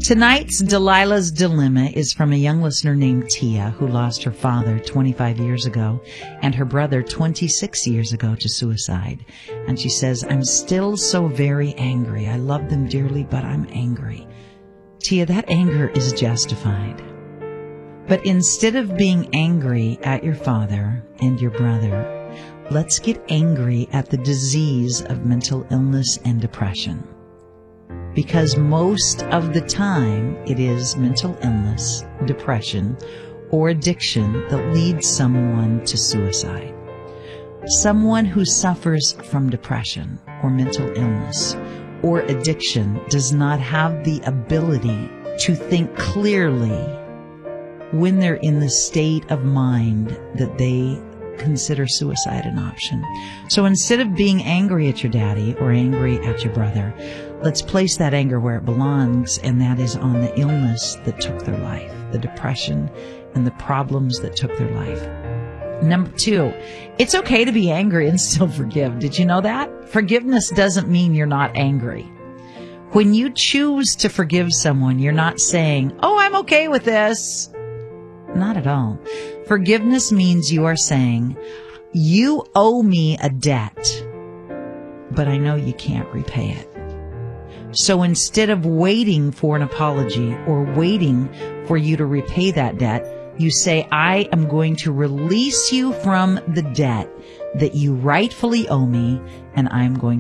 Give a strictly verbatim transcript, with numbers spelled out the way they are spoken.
Tonight's Delilah's Dilemma is from a young listener named Tia, who lost her father twenty-five years ago and her brother twenty-six years ago to suicide. And she says, I'm still so very angry. I love them dearly, but I'm angry. Tia, that anger is justified. But instead of being angry at your father and your brother, let's get angry at the disease of mental illness and depression. Because most of the time, it is mental illness, depression, or addiction that leads someone to suicide. Someone who suffers from depression or mental illness or addiction does not have the ability to think clearly when they're in the state of mind that they consider suicide an option. So instead of being angry at your daddy or angry at your brother, let's place that anger where it belongs, and that is on the illness that took their life, the depression and the problems that took their life. Number two, it's okay to be angry and still forgive. Did you know that? Forgiveness doesn't mean you're not angry. When you choose to forgive someone, you're not saying, oh, I'm okay with this. Not at all. Forgiveness means you are saying, you owe me a debt, but I know you can't repay it. So instead of waiting for an apology or waiting for you to repay that debt, you say, I am going to release you from the debt that you rightfully owe me, and I'm going